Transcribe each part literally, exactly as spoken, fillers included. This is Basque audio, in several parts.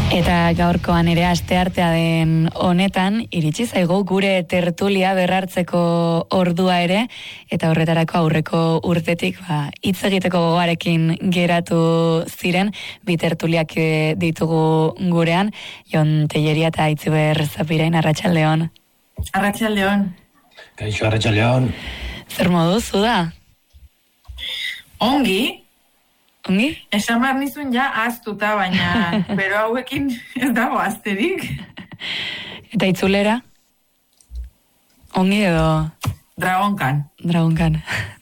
Eta gaurkoan ere asteartea den honetan, iritsi zaigu gure tertulia berrartzeko ordua ere, eta horretarako aurreko urtetik ba, hitz egiteko gogoarekin geratu ziren, bi tertuliak ditugu gurean, Jon Telleria eta Itziber Zapirain, Arratsaldeon. Arratsaldeon. Kaixo, arratsaldeon. Zer modu zu da? Ongi. Ongi? Esan behar nizun ja aztuta, baina bero hauekin ez dago azterik. Eta itzulera? Ongi edo? Dragonkan. Dragonkan.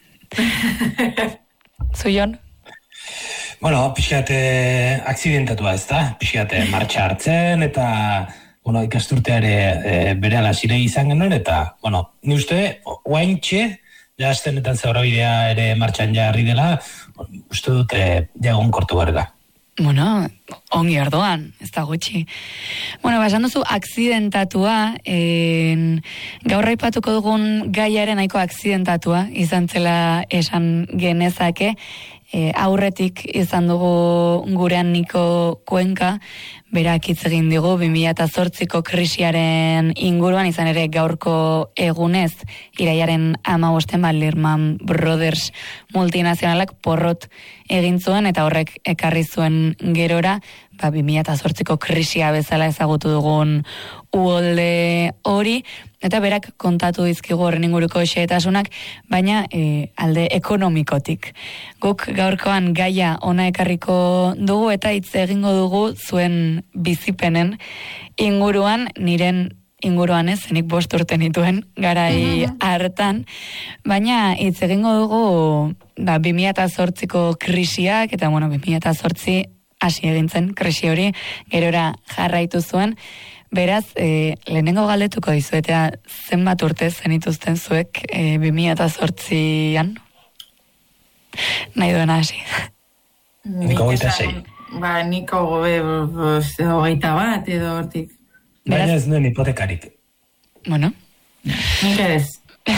Zuion? Bueno, pixkate akzidentatua ez da, pixkate martxa hartzen, eta bueno, ikasturteare e, bere alasire izan genuen, eta, bueno, ni uste, oaintxe, ja astenetan zebrabidea ere martxan jarri dela, uste dute jagon kortu garela. Bueno, ongi orduan, ez da gutxi. Bueno, basan duzu, akzidentatua, en, gaur aipatuko dugun gaiaren nahiko akzidentatua, izan zela esan genezake, e, aurretik izan dugu gurean Niko Kuenka, berak hitz egin digu bi mila zortziko krisiaren inguruan, izan ere gaurko egunez, iraiaren hamabosten ba, Lehman Brothers multinazionalak porrot egin zuen, eta horrek ekarri zuen gerora, ba, bi mila zortziko krisia bezala ezagutu dugun uholde hori, eta berak kontatu dizkigu horren inguruko xehetasunak, baina e, alde ekonomikotik. Guk gaurkoan gaia ona ekarriko dugu, eta hitz egingo dugu zuen bizipenen inguruan, niren inguruan ez, zenik bost urte nituen garai hartan, baina hitz egingo dugu ba, bi mila zortziko krisiak, eta bueno, bi mila zortzi hasi egintzen krisi hori, gerora jarraitu zuen. Beraz, e, lehenengo galdetuko dizuetea zenbat urte zenituzten zuek e, bi mila zortzian? Nahi duena hasi. Niko hogeita sei. Ba, niko gobe hogeita bat edo hortik. Baina ez nuen hipotekarik. Bueno. Nik ez.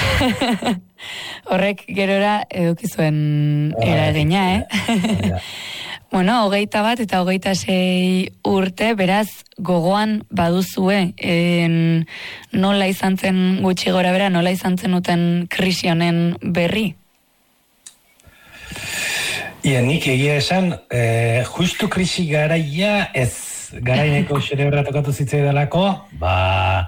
Horrek gerora edukizuen eragina, eh? Bueno, hogeita bat eta hogeita sei urte, beraz, gogoan baduzue, en, nola izan zen gutxi gora bera, nola izan zen uten krisi honen berri? Ia, nik egia esan, eh, justu krisi garaia ez, garaineko xerebra tokatu zitzei delako, ba,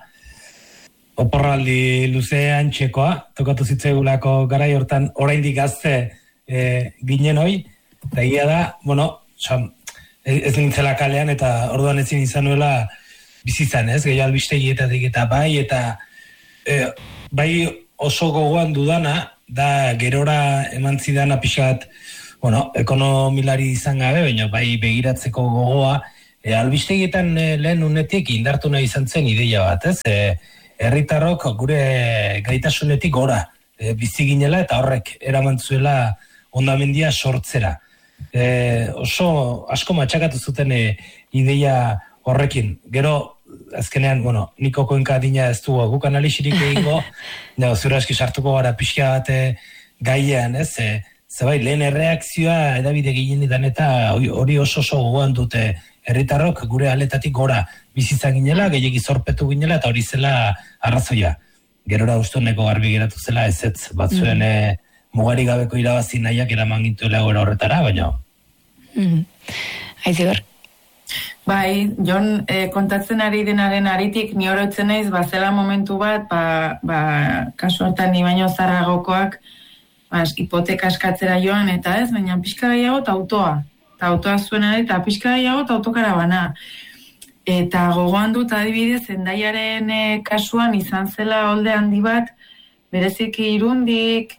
oporraldi luzean txekoa, tokatu zitzei gulako garai hortan oraindik gazte eh, ginen hoi, eta egia da, bueno, son, ez nintzela kalean, eta orduan ezin izan nuela bizizan, ez? Gehiago albistegietatik eta bai, eta e, bai oso gogoan dudana, da gerora eman zidana pixat, bueno, ekonomilari izan gabe, baina bai begiratzeko gogoa, e, albistegietan e, lehen unetik indartu nahi izan zen ideia bat, ez? E, herritarrok gure gaitasunetik gora e, bizi ginela, eta horrek eraman zuela hondamendia sortzera. E, oso asko matxakatu zuten e, ideia horrekin. Gero, azkenean, bueno, Niko Kuenka adina ez du guk analisirik egingo, no, zure aski sartuko gara pixka bat gaian, ez? E, Zebai, lehen erreakzioa edabide ginenetan eta hori oso oso gogoan dute herritarrok gure aletatik gora bizizan ginela, gehiagi zorpetu ginela, eta hori zela arrazoia. Gerora ustoneko garbi geratu zela ez ez batzuen mm. e, mugari gabeko irabazi nahiak eraman gintuela gora horretara, baina. Mm. Aiziber. Bai, Jon, eh, kontatzen ari denaren aritik, ni oroitzen naiz, bazela momentu bat, ba, ba, kasu hartan ni baino zarragokoak, ba, hipoteka eskatzera joan, eta ez, baina pixka gehiago eta autoa. Eta autoa zuena, eta pixka gehiago eta autokarabana. Eta gogoan dut adibidez, Hendaiaren eh, kasuan izan zela holde handi bat, bereziki Irundik,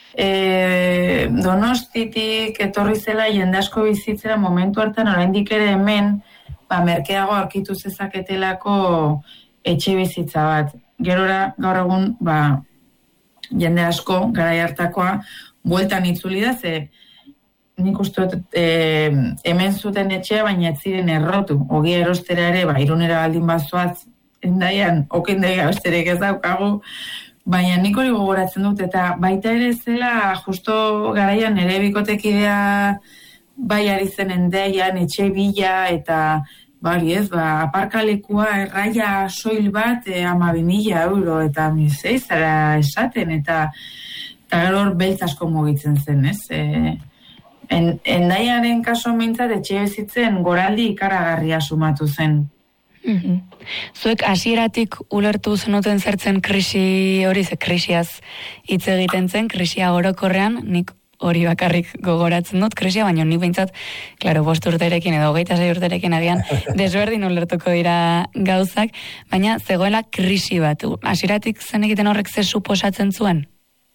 E, Donostitik etorri zela jende asko bizitzera momentu hartan oraindik ere hemen ba, merkeago aurkitu zezaketelako etxe bizitza bat. Gerora gaur egun ba, jende asko garai hartakoa bueltan itzuli da, ze nik uste e, hemen zuten etxea baina ez ziren errotu. Ogia erostera ere, ba, Irunera baldin bazoaz Hendaian, okindegia besterik ez daukagu, baina nik hori gogoratzen dut, eta baita ere zela, justo garaian nire bikotekidea bai ari zen Hendaian, etxe bila, eta bari ez, ba, aparkalekua erraia soil bat e, amabi mila euro, eta misei zara esaten, eta eta gero hor beltz asko mugitzen zen, ez? E, en, endaiaren kaso mintzat etxe bizitzen goraldi ikaragarria sumatu zen. Mm-hmm. Zuek hasieratik ulertu zenuten zertzen krisi hori, ze krisiaz hitz egiten zen, krisia orokorrean, nik hori bakarrik gogoratzen dut, krisia, baina nik behintzat, klaro, bost urterekin edo hogeita sei urterekin agian, desberdin ulertuko dira gauzak, baina zegoela krisi bat. Hasieratik zen egiten horrek ze suposatzen zuen?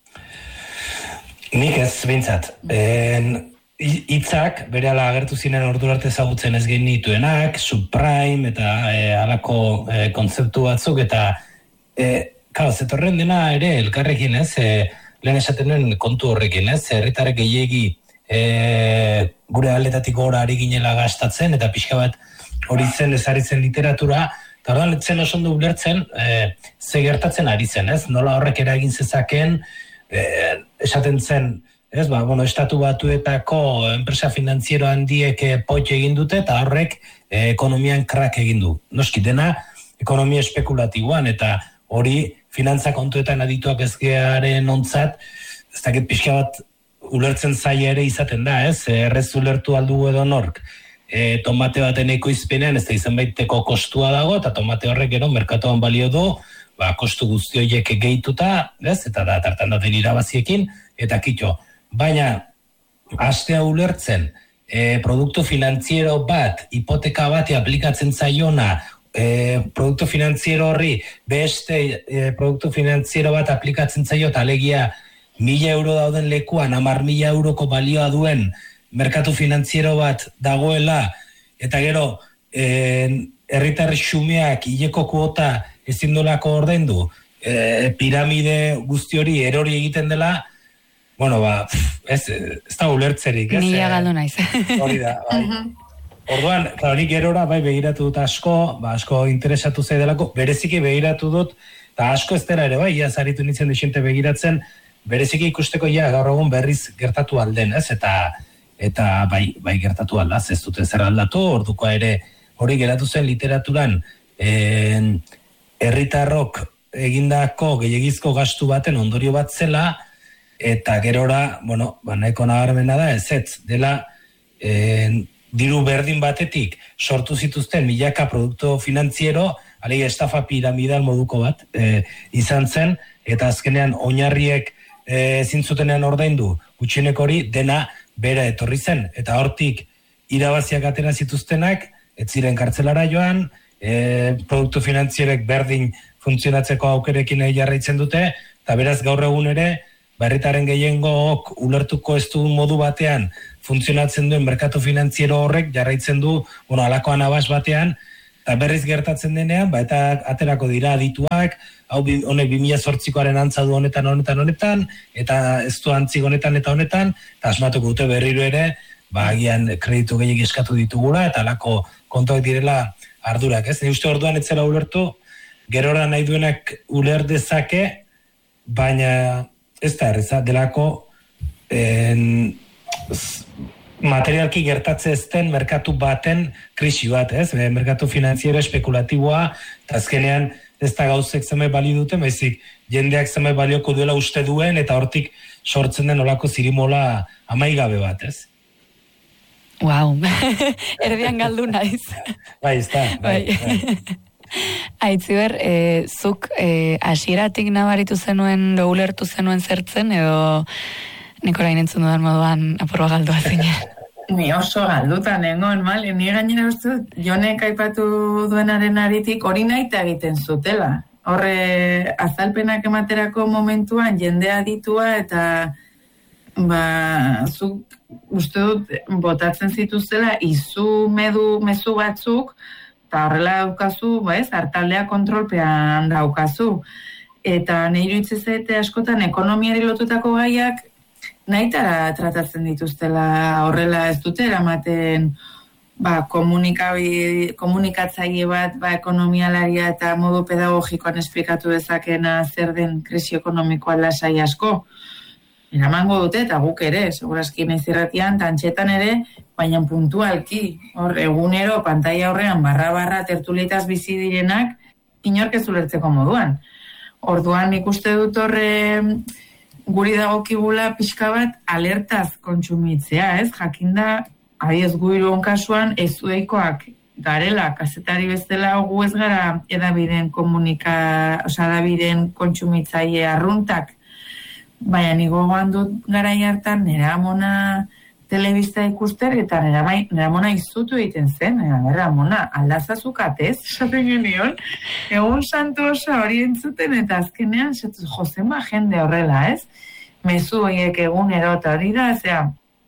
Nik ez, behintzat. En, hitzak, bere ala agertu zinen ordura arte ezagutzen ez genituenak, subprime eta e, alako e, kontzeptu batzuk, eta e, kao, zetorren dena ere elkarrekin ez, e, lehen esaten nuen kontu horrekin, ez? Herritarrek gehiegi e, gure aldetatik gora ari ginela gastatzen, eta pixka bat hori zen ezarri zen literatura, eta orduan zen oso ondo ulertzen e, ze gertatzen ari zen, ez? Nola horrek eragin zezakeen, e, esaten zen, ez? Ba, bueno, estatu batuetako enpresa finantziero handiek poitxe egin dute, eta horrek e, ekonomian krak egin du. Noski dena, ekonomia espekulatiboan, eta hori finantza kontuetan adituak ezgearen ontzat, ez dakit pixka bat ulertzen zaila ere izaten da, ez? Errez ulertu aldu edo nork. E, tomate baten ekoizpenean ez da izan baiteko kostua dago, eta tomate horrek gero merkatuan balio du, ba, kostu guzti horiek gehituta, ez? Eta da, tartan daten irabaziekin, eta kitxo. Baina, hastea ulertzen, e, produktu finantziero bat, hipoteka bati aplikatzen zaiona, E, produktu finantziero horri beste e, produktu finantziero bat aplikatzen zaio eta alegia mila euro dauden lekuan hamar mila euroko balioa duen merkatu finantziero bat dagoela eta gero e, herritar xumeak hileko kuota ezin dolako ordaindu e, piramide guzti hori erori egiten dela, bueno, ba, ez, ez da ulertzerik, ez? Nila galdu naiz. Hori da, bai. Orduan, hori gerora bai begiratu dut asko, ba, asko interesatu zaidelako, bereziki begiratu dut, eta asko ez dela ere bai, ia zaritu nintzen dixente begiratzen, bereziki ikusteko ja gaur egun berriz gertatu alden, ez? Eta, eta bai, bai gertatu aldaz, ez dute zer aldatu, ordukoa ere hori geratu zen literaturan, en, herritarrok egindako gehiagizko gastu baten ondorio bat zela, eta gerora, bueno, ba, nahiko nabarmena da, ez ez, dela, en, diru berdin batetik sortu zituzten milaka produktu finantziero, alegia estafa piramidal moduko bat e, izan zen, eta azkenean oinarriek e, zintzutenean ordaindu gutxienek hori dena bera etorri zen, eta hortik irabaziak atera zituztenak, ez ziren kartzelara joan, e, produktu finantzierek berdin funtzionatzeko aukerekin jarraitzen dute, eta beraz gaur egun ere, herritarren gehiengook ulertuko ez du modu batean funtzionatzen duen merkatu finantziero horrek jarraitzen du, bueno, alako anabas batean, eta berriz gertatzen denean, ba, eta aterako dira adituak, hau honek bi mila zortzikoaren antza du honetan, honetan, honetan, eta ez du antzik honetan eta honetan, eta asmatuko dute berriro ere, ba, agian kreditu gehiagik eskatu ditugula, eta alako kontuak direla ardurak, ez? Ni uste orduan etzela ulertu, gerora nahi duenak uler dezake, baina ez da erreza, delako en, materialki gertatze ezten merkatu baten krisi bat, ez? Merkatu finantziero espekulatiboa, eta azkenean ez da gauzek zeme bali dute, baizik jendeak zeme balioko duela uste duen, eta hortik sortzen den olako zirimola amaigabe bat, ez? Wow, erdian galdu naiz. Bai, ez da, bai, bai. Aitziber, e, zuk e, hasieratik nabaritu zenuen, do ulertu zenuen zertzen, edo nik orain entzun dudan moduan aporba galdua zinen? Ni oso galdutan egon, mali, ni gainera uste, jonek aipatu duenaren aritik hori naita egiten zutela. Horre, azalpenak ematerako momentuan jendea ditua eta ba, zuk uste dut botatzen zituztela izu medu mezu batzuk, eta horrela daukazu, ba ez, hartaldea kontrolpean daukazu. Eta nahi iruditzezete askotan ekonomiari lotutako gaiak nahitara tratatzen dituztela horrela ez dute eramaten ba, komunikatzaile bat ba, ekonomialaria eta modu pedagogikoan esplikatu dezakena zer den krisi ekonomikoa lasai asko. eramango dute, eta guk ere, segurazki naiz irratian, tantxetan ere, baina puntualki, hor, egunero, pantaila horrean, barra-barra, tertulietaz bizi direnak, inork ez ulertzeko moduan. Orduan ikuste dut horre guri dagokigula pixka bat alertaz kontsumitzea, ez? Jakinda, abiez guiruon kasuan, ez zueikoak garela, kazetari bezala gu ez gara edabideen komunika, oza, edabideen kontsumitzaile arruntak, baina nigo goan dut gara hartan nera amona telebista ikuster, eta nera, nera amona izutu egiten zen, nera amona aldazazukatez, esaten genion, egun santu osa hori entzuten, eta azkenean, josema jende horrela, ez? Mezu horiek egunero, eta hori da, zera,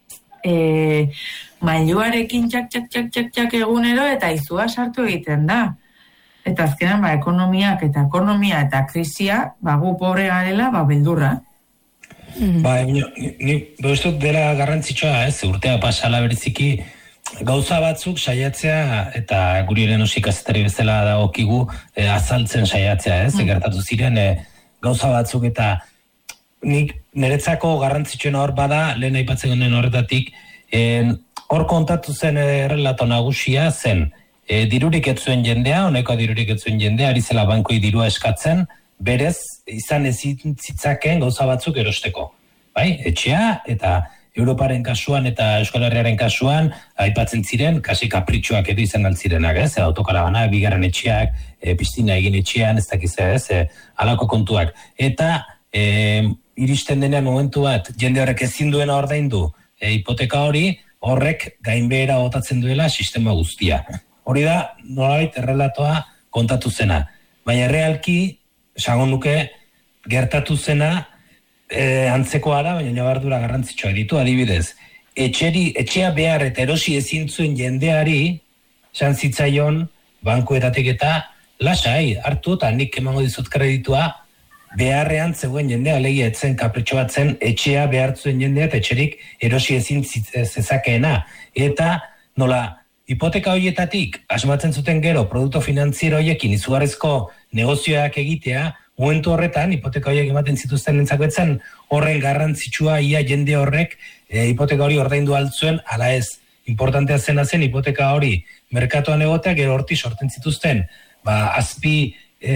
e, mailuarekin txak, txak, txak, txak, txak egunero, eta izua sartu egiten da. Eta azkenean, ba, ekonomiak eta ekonomia eta krisia, ba, gu pobre garela, ba, beldurra. Mm-hmm. Ba, ni, ni dut dela garrantzitsua, ez, urtea pasala beriziki gauza batzuk saiatzea eta guri eren osik azetari bezala dagokigu e, azaltzen saiatzea, ez, mm. gertatu ziren e, gauza batzuk eta nik niretzako garrantzitsuena hor bada, lehen aipatzen genen horretatik, en, hor kontatu zen errelato nagusia zen, e, dirurik ez zuen jendea, honeko dirurik ez zuen jendea, ari zela bankoi dirua eskatzen, berez, izan ezin zitzaken gauza batzuk erosteko. Bai, etxea eta Europaren kasuan eta Euskal Herriaren kasuan aipatzen ziren, kasi kapritxoak edo izan altzirenak, ez? Autokarabana, bigarren etxeak, e, piztina egin etxean, ez dakiz ez, e, alako kontuak. Eta e, iristen denean momentu bat, jende horrek ezin duena ordaindu e, hipoteka hori, horrek gainbehera botatzen duela sistema guztia. Hori da, nolabait errelatoa kontatu zena. Baina realki, esango nuke, gertatu zena e, antzekoa da, baina nabardura garrantzitsua ditu, adibidez. Etxeri, etxea behar eta erosi ezin zuen jendeari, esan zitzaion, bankuetatik eta lasai, hartu eta nik emango dizut kreditua, beharrean zegoen jendea, legia etzen kapritxo bat zen, etxea behar zuen jendea eta etxerik erosi ezin zezakeena. Eta nola, hipoteka horietatik, asmatzen zuten gero, produkto finantziero horiekin izugarrizko negozioak egitea, momentu horretan, hipoteka horiek ematen zituzten entzako etzen, horren garrantzitsua ia jende horrek e, hipoteka hori ordaindu altzuen, ala ez, importantea zena zen, hipoteka hori merkatuan egotea, gero horti sortzen zituzten, ba, azpi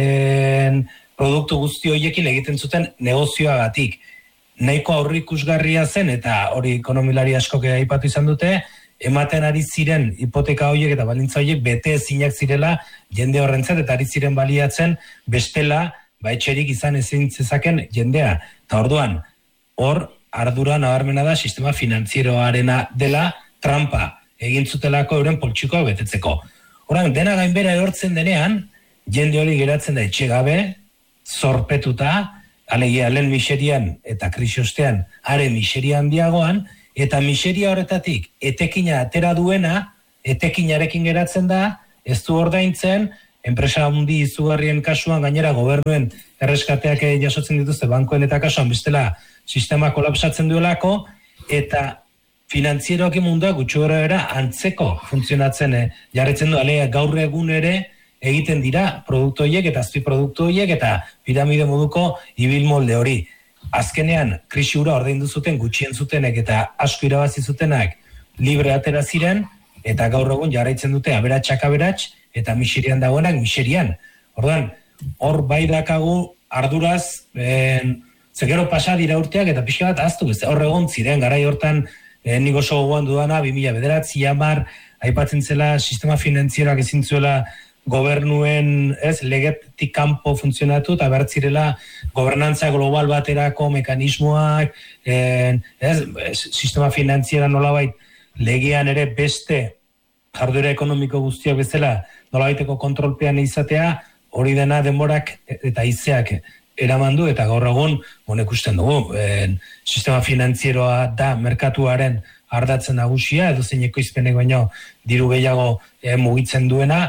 en, produktu guzti horiekin egiten zuten negozioagatik. Nahiko aurrikusgarria zen, eta hori ekonomilari askok aipatu izan dute, ematen ari ziren hipoteka horiek eta balintza horiek bete ezinak zirela jende horrentzat eta ari ziren baliatzen bestela ba etxerik izan ezin zezaken jendea. Eta orduan, hor ardura nabarmena da sistema finantzieroarena dela trampa egin zutelako euren poltsikoa betetzeko. Horan, dena gainbera erortzen denean, jende hori geratzen da etxe gabe, zorpetuta, alegia lehen miserian eta krisi ostean are miserian diagoan, eta miseria horretatik etekina atera duena, etekinarekin geratzen da, ez du ordaintzen, enpresa handi izugarrien kasuan, gainera gobernuen erreskateak jasotzen dituzte bankoen eta kasuan, bestela sistema kolapsatzen duelako, eta finantzieroak mundua gutxu gara antzeko funtzionatzen eh, jarretzen du, alea gaur egun ere egiten dira produktu horiek eta azpi produktu horiek eta piramide moduko ibil molde hori. Azkenean, krisi hura ordaindu zuten, gutxien zutenek eta asko irabazi zutenak libre atera ziren, eta gaur egun jarraitzen dute aberatsak aberats, eta miserian dagoenak miserian. Orduan, hor bai dakagu arduraz, en, zegero pasa dira urteak eta pixka bat aztu, hor egon ziren, garai hortan eh, nik oso gogoan dudana, bi mila bederatzi hamar, aipatzen zela sistema finantzieroak ezin zuela gobernuen, ez, legetik kanpo funtzionatu eta bertzirela gobernantza global baterako mekanismoak, en, ez, sistema finantziera nolabait legean ere beste jarduera ekonomiko guztiak bezala nolabaiteko kontrolpean izatea, hori dena denborak eta izeak eraman du, eta gaur egun, honek usten dugu, en, sistema finantzieroa da merkatuaren ardatzen nagusia, edo zein ekoizpenek baino diru gehiago eh, mugitzen duena,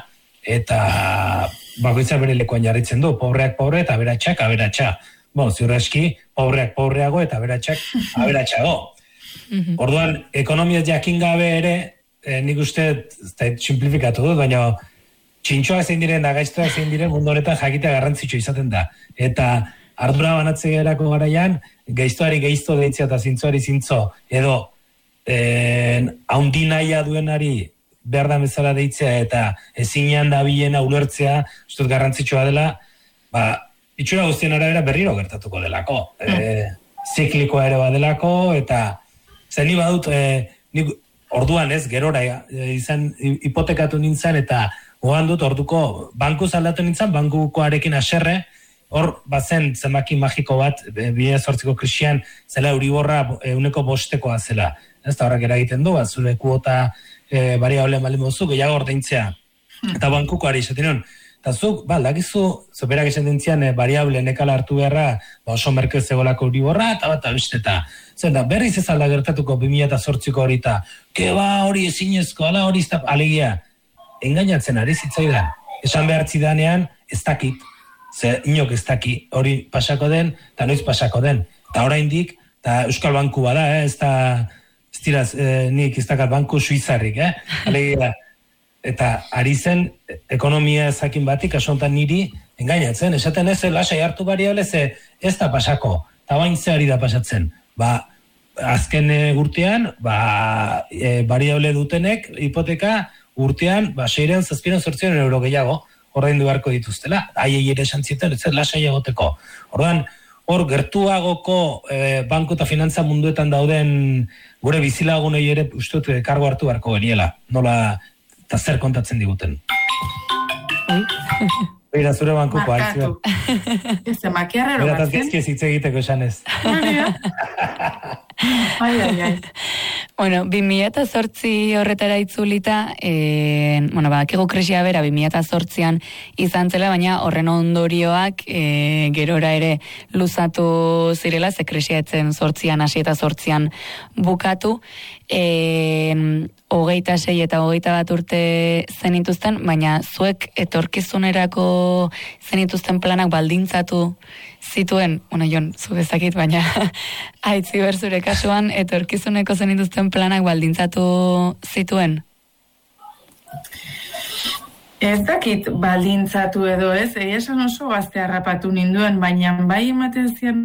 eta bakoitza bere lekuan jarritzen du, pobreak pobre eta aberatsak aberatsa. Bon, ziur aski, pobreak pobreago eta aberatsak aberatsago. Orduan, ekonomia jakin gabe ere, eh, nik uste, simplifikatu dut, baina txintxoa zein diren, da gaiztoa zein diren, mundu honetan jakitea garrantzitsua izaten da. Eta ardura banatzegerako garaian, geiztoari geizto deitzea eta zintzoari zintzo, edo haundi naia duenari behar da bezala deitzea eta ezinean da bilena ulertzea, ustut garrantzitsua dela, ba, itxura guztien arabera berriro gertatuko delako. Mm. E, ziklikoa ere badelako, eta zen ni badut, e, nik orduan ez, gerora e, izan hipotekatu nintzen, eta gogan dut orduko bankuz aldatu nintzen, bankukoarekin aserre, hor bazen zenbaki magiko bat, bi mila zortziko krisian, zela Euriborra euneko bostekoa zela. Ez da horrek eragiten du, bat zure kuota e, variable baldin mozu, gehiago ordeintzea. Eta bankukoari izaten hon. Eta zuk, ba, lagizu, zoperak esan dintzian, e, variable nekala hartu beharra, ba, oso merkez egolako Euriborra, eta bat abeste eta. Zer da, berriz ez alda gertatuko bi mila zortziko hori eta, ke ba, hori ezinezko, ala hori iztap, alegia, engainatzen ari zitzaidan. Esan behar zidanean, ez dakit. Ze inok ez daki hori pasako den, eta noiz pasako den. Eta oraindik, eta Euskal Banku bada, eh? ez da, ez diraz, eh, nik ez dakat banku suizarrik, eh? Alegia, eta ari zen ekonomia ezakin batik, asontan niri, engainatzen, esaten ez, lasai hartu variable, ze ez da pasako, eta bain ze ari da pasatzen. Ba, azken urtean, ba, e, variable dutenek, hipoteka, urtean, ba, seiren, zazpiren, zortziren euro gehiago, horrein du beharko dituztela, haiei ere esan zieten, ez lasai egoteko. Orduan, hor gertuagoko e, banku eta finantza munduetan dauden gure bizilagunei ere ustut kargo hartu beharko geniela, nola eta zer kontatzen diguten. Beira, zure bankuko Markatu. Ez, makiarrero batzen. Berataz gezkiez hitz egiteko esan ez. Ai, ai, ai. Bueno, bi mila zortzi horretara itzulita, e, bueno, ba, kego krisia bera bi mila zortzian izan zela, baina horren ondorioak e, gerora ere luzatu zirela, ze krisia etzen zortzian, hasi eta zortzian bukatu, e, hogeita sei eta hogeita bat urte zenituzten, baina zuek etorkizunerako zenituzten planak baldintzatu zituen, bueno, Jon, zu bezakit, baina aitzi berzure kasuan, etorkizuneko zenituzten planak baldintzatu zituen? Ez dakit baldintzatu edo ez, egia esan oso gazte harrapatu ninduen, baina bai ematen zian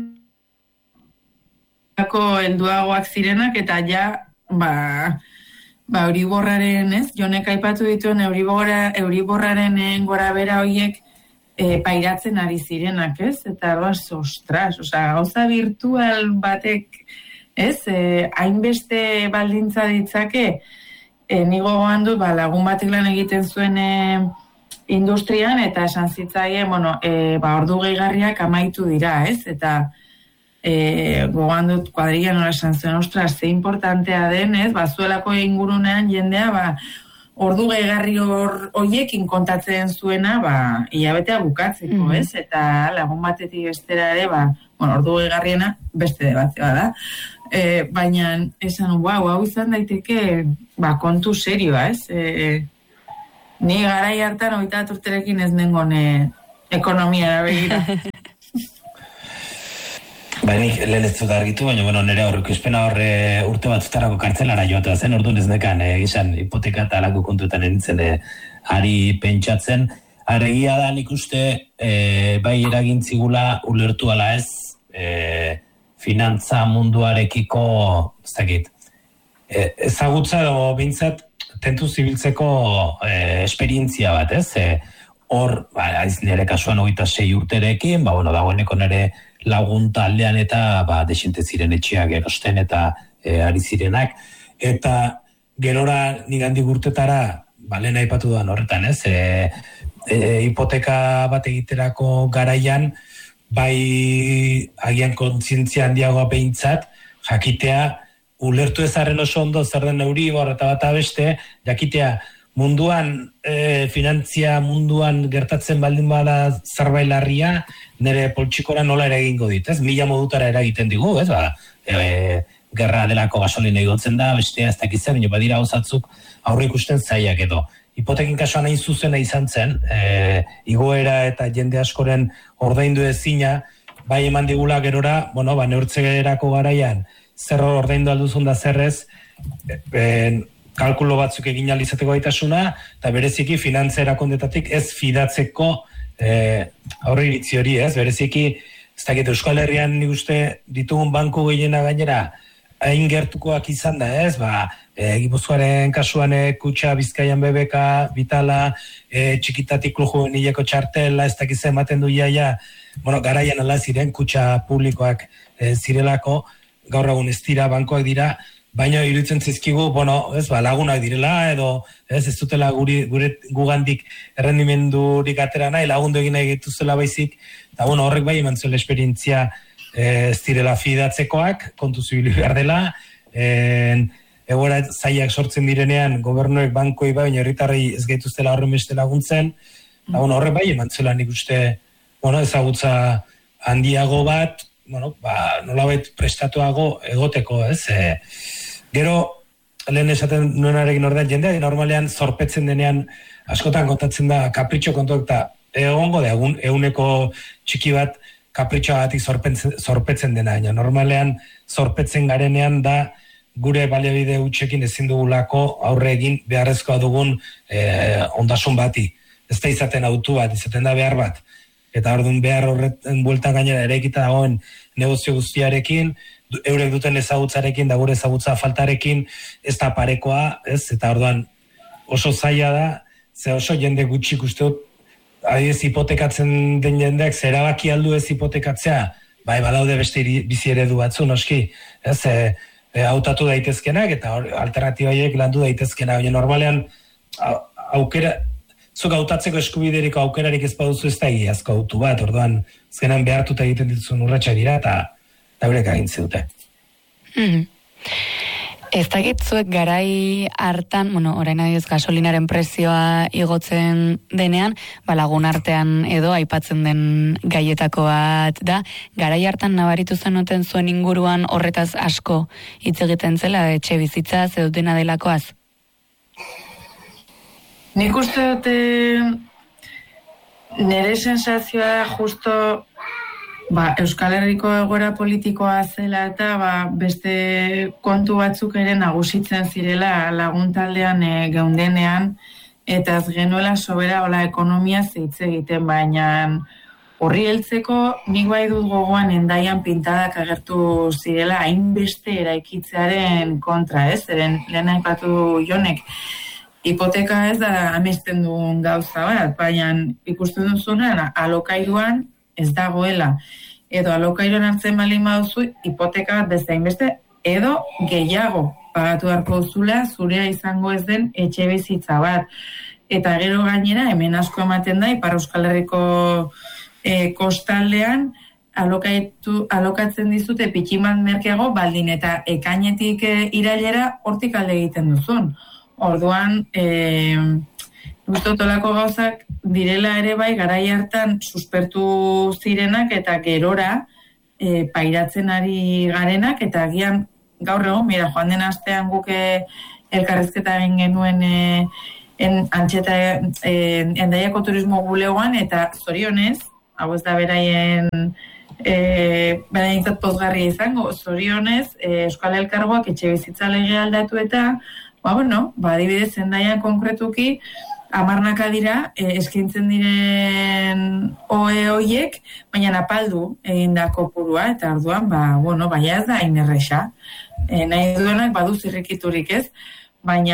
helduagoak zirenak, eta ja, ba, ba Euriborraren, ez, Jonek aipatu dituen Euriborra, Euriborraren gora bera hoiek, E, pairatzen ari zirenak, ez? Eta arduaz, ostras, oza, gauza virtual batek, ez? E, hainbeste baldintza ditzake, e, nigo goan dut, ba, lagun batek lan egiten zuen e, industrian, eta esan zitzaien, bueno, e, ba, ordu gehigarriak amaitu dira, ez? Eta e, gogoan dut kuadrilla nola esan zuen, ostras, ze importantea den, ez? Ba, zuelako ingurunean jendea, ba, ordu gehigarri horiekin kontatzen zuena, ba, hilabetea bukatzeko, mm-hmm. ez? Eta lagun batetik bestera ere, ba, bueno, ordu gehigarriena beste debatzea da. E, baina, esan, wow, hau izan daiteke, ba, kontu serioa, ez? E, ni garai hartan hogeita bat urterekin ez nengon e, ekonomia da begira. Ba, nik lehen ez dut argitu, baina bueno, nire horreko izpena horre urte batzutarako kartzelara joatua zen, orduan ez nekan, e, gizan, hipoteka eta alako kontuetan erintzen e, ari pentsatzen. Aregia da nik uste, e, bai eragintzigula ulertu ala ez, e, finantza munduarekiko, ez dakit, e, ezagutza edo bintzat tentu zibiltzeko e, esperientzia bat, ez? E, hor, ba, nire kasuan hogeita sei urterekin, ba, bueno, dagoeneko nire lagun taldean eta ba, desente ziren etxeak erosten eta e, ari zirenak. Eta gerora nigandik urtetara, ba, lehen aipatu duan horretan, ez? E, e, hipoteka bat egiterako garaian, bai agian kontzientzia handiagoa behintzat, jakitea, ulertu ezaren oso ondo zer den Euribor eta bat abeste, jakitea, munduan, e, finantzia munduan gertatzen baldin bada zerbait larria, nire poltsikora nola ere egingo dit, ez? Mila modutara eragiten digu, ez? Ba, e, gerra delako gasolina igotzen da, bestea ez dakitzen, baina badira osatzuk aurre ikusten zaiak edo. Hipotekin kasuan hain zuzena izan zen, e, igoera eta jende askoren ordaindu ezina, bai eman digula gerora, bueno, ba, neurtzegerako garaian, zer ordaindu alduzun da zerrez, e, e, kalkulo batzuk egin alizateko gaitasuna, eta bereziki finantza erakondetatik ez fidatzeko e, aurre iritzi hori, ez? Bereziki ez dakit Euskal Herrian nik uste ditugun banku gehiena gainera, hain gertukoak izan da, ez, ba, e, Gipuzkoaren kasuan e, Kutxa, Bizkaian B B K, Vitala, e, txikitatik Klub Juvenileko txartela, ez dakiz ematen du iaia, bueno, garaian ala ziren Kutxa publikoak e, zirelako, gaur egun ez dira, bankoak dira, baina iruditzen zizkigu, bueno, ez, ba, lagunak direla, edo, ez, ez dutela guri, gure gugandik errendimendurik atera nahi, lagundu egin nahi gituzela baizik, eta, bueno, horrek bai eman zuela esperientzia ez direla fidatzekoak, kontu zibili behar dela, egoera zaiak sortzen direnean, gobernuek bankoi bai, baina herritarrei ez gaituztela horren beste laguntzen, eta, bueno, horrek bai eman zuela nik uste, bueno, ezagutza handiago bat, bueno, ba, nolabait prestatuago egoteko, ez? E, gero, lehen esaten nuenarekin ordean jendea, normalean zorpetzen denean, askotan kontatzen da, kapritxo kontuak, eta egongo da, egun, eguneko txiki bat, kapritxoagatik zorpetzen, zorpetzen dena, baina normalean zorpetzen garenean da, gure baliabide hutsekin ezin dugulako aurre egin beharrezkoa dugun e, ondasun bati. Ez da izaten autu bat, izaten da behar bat. Eta orduan behar horretan bueltan gainera eraikita dagoen negozio guztiarekin, eurek duten ezagutzarekin, da gure ezagutza faltarekin, ez da parekoa, ez? Eta orduan oso zaila da, ze oso jende gutxik uste dut, adiez hipotekatzen den jendeak, zer erabaki aldu ez hipotekatzea, bai badaude beste bizi eredu batzu, noski, ez? E, e, hautatu daitezkenak, eta alternatibaiek landu daitezkenak, baina normalean aukera, zuk hautatzeko eskubiderik aukerarik ez baduzu ez da egiazko autu bat, orduan azkenan behartuta egiten dituzun urratsak dira, eta eurek agintzi dute. Mm-hmm. Ez dakit zuek garai hartan, bueno, orain adioz gasolinaren prezioa igotzen denean, ba lagun artean edo aipatzen den gaietako bat da, garai hartan nabaritu zenuten zuen inguruan horretaz asko hitz egiten zela, etxe bizitzaz edo dena delakoaz? Nik uste dute nire sensazioa da justo ba, Euskal Herriko egoera politikoa zela eta ba, beste kontu batzuk ere nagusitzen zirela laguntaldean e, geundenean eta ez genuela sobera hola ekonomia hitz egiten, baina horri heltzeko nik bai dut gogoan Hendaian pintadak agertu zirela hainbeste eraikitzearen kontra, ez? Eren lehen aipatu Jonek. Hipoteka ez da amesten duen gauza bat, baina ikusten duzunean alokairuan ez dagoela. Edo alokairuan hartzen balin baduzu, hipoteka bat bezain beste, edo gehiago pagatu beharko duzula zurea izango ez den etxe bizitza bat. Eta gero gainera, hemen asko ematen da, Ipar Euskal Herriko e, kostaldean, alokaitu, alokatzen dizute pitximan merkeago baldin eta ekainetik e, irailera hortik alde egiten duzun. Orduan, e, guztotolako gauzak direla ere bai garai hartan suspertu zirenak eta gerora e, pairatzen ari garenak eta agian gaur egon, mira, joan den astean guke elkarrezketa egin genuen e, en, antxeta e, Hendaiako turismo bulegoan eta zorionez, hau ez da beraien e, beraien pozgarria izango, zorionez e, Euskal Elkargoak etxe bizitza legea aldatu eta ba, bueno, ba, adibidez, Hendaian konkretuki, amarnaka dira, e, eskaintzen diren oe hoiek, baina napaldu egindako purua, eta orduan, ba, bueno, baina ez da hain erresa. E, nahi duenak badu zirrikiturik ez, baina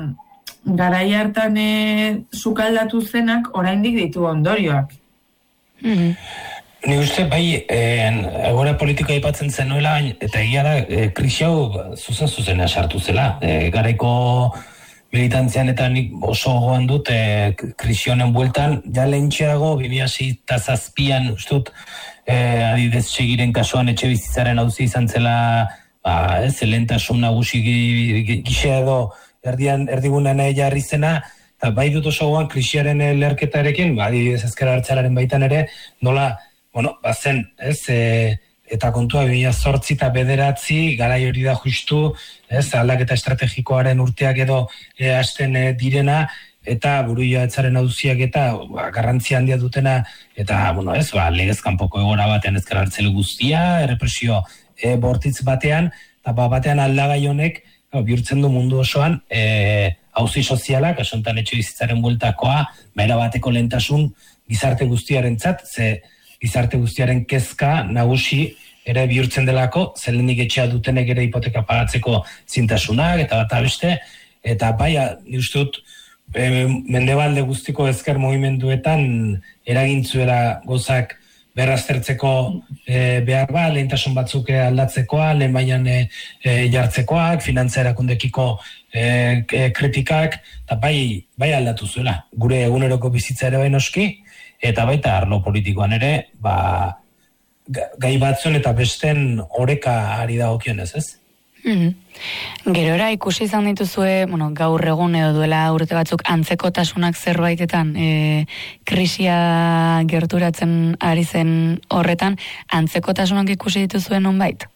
garai hartan e, sukaldatu zenak oraindik ditu ondorioak. Mm-hmm. Ni uste, bai, egoera politika aipatzen zenuela, eta egia da, e, krisi hau zuzen-zuzena sartu zela. E, garaiko militantzian eta nik oso gogoan dut, e, krisi honen bueltan, ja lehentxeago, bi mila sei eta zazpian, uste dut, e, adidez segiren kasuan etxe bizitzaren auzi izan zela, ba, ez, lehentasun nagusi gisa edo erdian, erdigunan jarri zena, eta bai dut oso gogoan krisiaren leherketarekin, ba, adidez ezker hartzararen baitan ere, nola, bueno, bazen, ez, e, eta kontua bi mila zortzi eta bederatzi, garai hori da justu, ez, aldaketa estrategikoaren urteak edo e, hasten e, direna, eta buruia etzaren auziak eta ba, garrantzia handia dutena, eta, bueno, ez, ba, legez kanpoko egora batean ezker hartzele guztia, errepresio e, bortitz batean, eta ba, batean aldagai honek, no, bihurtzen du mundu osoan, e, auzi sozialak, asontan etxe bizitzaren bueltakoa, baina bateko lehentasun gizarte guztiarentzat, ze gizarte guztiaren kezka nagusi ere bihurtzen delako, zelenik etxea dutenek ere hipoteka pagatzeko zintasunak, eta bat beste, eta baia, ni uste dut, e, mendebalde guztiko ezker mugimenduetan eragintzuera gozak berraztertzeko e, behar ba, lehentasun batzuk aldatzekoa, lehen baian e, e, jartzekoak, finantza erakundekiko e, e, kritikak, eta bai, bai aldatu zuela, gure eguneroko bizitza ere bai noski, eta baita arlo politikoan ere, ba, gai batzuen eta besten oreka ari dagokionez, ez? Mm-hmm. Gerora ikusi izan dituzue, bueno, gaur egun edo duela urte batzuk antzekotasunak zerbaitetan, e, krisia gerturatzen ari zen horretan, antzekotasunak ikusi dituzue nonbait?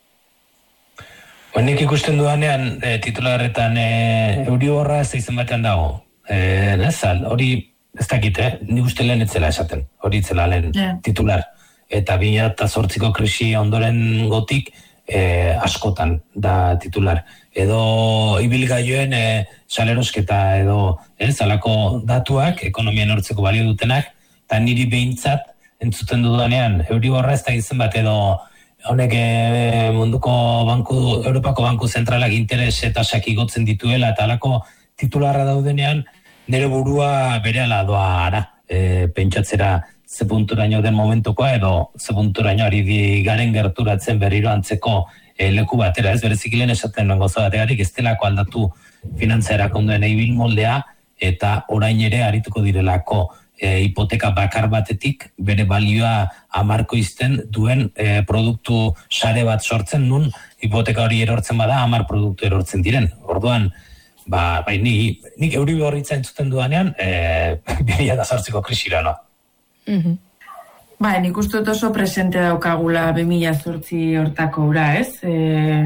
Nik ikusten dudanean, e, titularretan e, Euriborra ez izen batean dago. E, nezal, hori ez dakit, eh? Nik uste lehen etzela esaten, hori etzela lehen yeah. titular. Eta bi mila zortziko krisi ondoren gotik, Eh, askotan da titular. Edo ibilgailuen eh, salerosketa edo eh, zalako datuak, ekonomia nortzeko balio dutenak, eta niri behintzat entzuten dudanean, Euriborra ez da izen bat edo honek eh, munduko banku, Europako Banku Zentralak interes eta sakigotzen dituela, eta alako titularra daudenean, nire burua berehala doa ara, eh, pentsatzera ze punturaino den momentukoa edo ze punturaino ari di garen gerturatzen berriro antzeko e, leku batera, ez berezik lehen esaten nuen goza bategarik ez delako aldatu finantza erakundeen ibil moldea eta orain ere arituko direlako e, hipoteka bakar batetik bere balioa hamarko izten duen e, produktu sare bat sortzen nun hipoteka hori erortzen bada hamar produktu erortzen diren. Orduan, ba, bai, ni, nik Euriborra entzuten dudanean e, bi mila zortziko krisira, no? Mm-hmm. Ba, nik uste dut oso presente daukagula bi mila zortzi hortako ura, ez? E,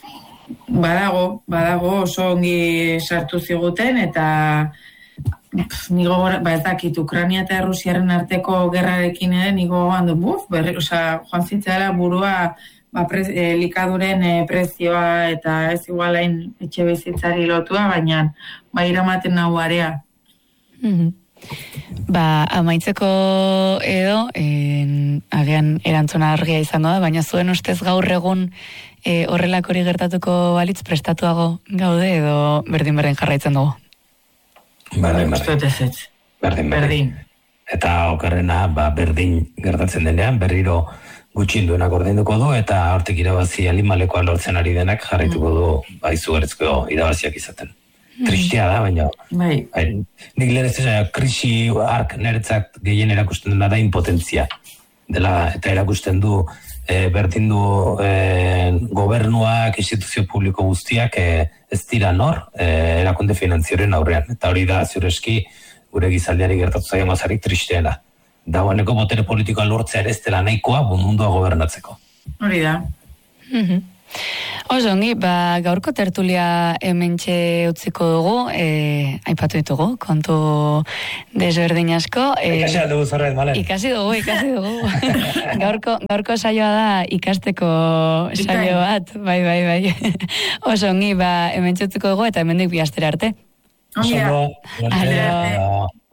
badago, badago oso ongi sartu ziguten, eta pff, nigo, ba ez dakit, Ukraina eta Rusiaren arteko gerrarekin ere, nigo handu, buf, berri, oza, joan zitzara burua, ba, prez, e, likaduren e, prezioa, eta ez igualain etxe bizitzari lotua, baina, ba, iramaten nahu area. Mm-hmm. Ba, amaitzeko edo, en, agian erantzuna argia izango da, baina zuen ustez gaur egun e, horrelak hori gertatuko balitz prestatuago gaude edo berdin-berdin jarraitzen dugu? Berdin, berdin. Berdin, berdin. Eta okerrena, ba, berdin gertatzen denean, berriro gutxinduenak ordainduko du, eta hortik irabazi alimalekoa lortzen ari denak jarraituko du, mm. ba, izugarrizko irabaziak izaten. Tristea da, baina bai. Bai, nik lehen ez da, krisi ark niretzat gehien erakusten dena da impotentzia dela, eta erakusten du e, berdin du e, gobernuak, instituzio publiko guztiak e, ez dira nor e, erakunde finanzioaren aurrean, eta hori da ziureski gure gizaldiari gertatu zaio mazarik tristeena. Dagoeneko botere politikoa lortzea ere ez dela nahikoa mundua gobernatzeko. Hori da. Mm-hmm. Oso ongi, ba, gaurko tertulia hementxe utziko dugu, e, aipatu ditugu, kontu desberdin asko. E, ikasi dugu zorret, malen? Ikasi dugu, ikasi dugu. gaurko, gaurko saioa da ikasteko saio bat, bai, bai, bai. Oso ongi, ba, hementxe utziko dugu eta hemendik bi astera arte. Oso, Aio.